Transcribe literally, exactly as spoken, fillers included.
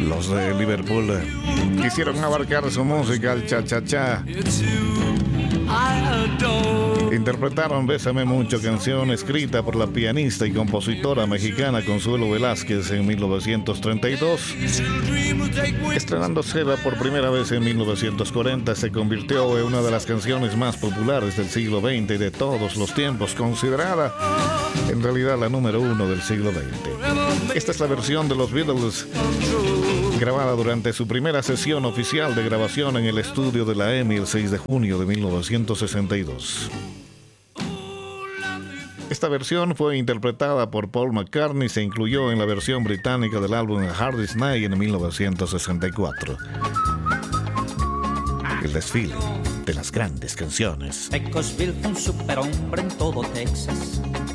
Los de Liverpool quisieron abarcar su música al cha-cha-cha. Interpretaron Bésame Mucho, canción escrita por la pianista y compositora mexicana Consuelo Velázquez en mil novecientos treinta y dos. Estrenándose por primera vez en mil novecientos cuarenta, se convirtió en una de las canciones más populares del siglo veinte y de todos los tiempos, considerada en realidad la número uno del siglo veinte. Esta es la versión de los Beatles, grabada durante su primera sesión oficial de grabación en el estudio de la EMI el seis de junio de mil novecientos sesenta y dos. Esta versión fue interpretada por Paul McCartney y se incluyó en la versión británica del álbum Hardest Night en mil novecientos sesenta y cuatro. El desfile de las grandes canciones. Becosville fue un superhombre en todo Texas.